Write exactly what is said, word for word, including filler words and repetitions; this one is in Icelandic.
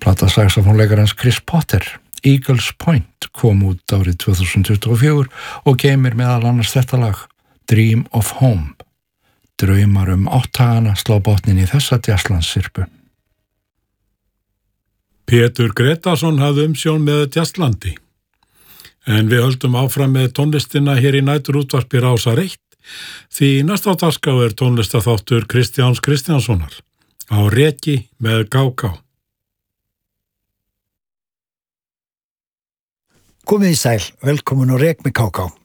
Plata saxofónleikarans Chris Potter, Eagles Point, kom út árið tvö þúsund tuttugu og fjögur og geymir meðal annars þetta lag, Dream of Home. Draumar um átthagana slá botnin í þessa jazzlandssyrpu. Pétur Gretarsson hafði umsjón með Jazzlandi. En við höldum áfram með tónlistina hér í næturútvarpi Rásar eitt, því næsta á dagskrá er tónlistaþáttur Kristjáns Kristjánssonar á Reki með Gágá. Komið í sæl, velkomin á Rek með Gágá.